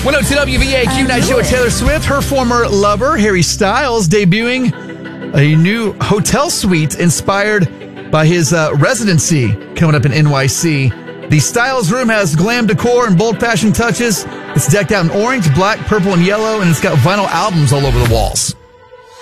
102 WVAQ Night Show with Taylor Swift. Her former lover, Harry Styles, debuting a new hotel suite inspired by his residency coming up in NYC. The Styles room has glam decor and bold fashion touches. It's decked out in orange, black, purple, and yellow, and it's got vinyl albums all over the walls.